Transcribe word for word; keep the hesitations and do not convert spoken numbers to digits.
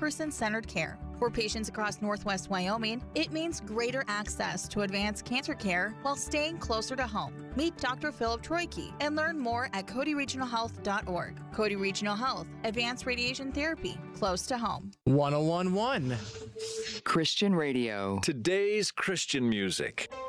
person-centered care. For patients across Northwest Wyoming, it means greater access to advanced cancer care while staying closer to home. Meet Doctor Philip Troike and learn more at cody regional health dot org. Cody Regional Health, advanced radiation therapy, close to home. one oh one point one Christian Radio. Today's Christian music.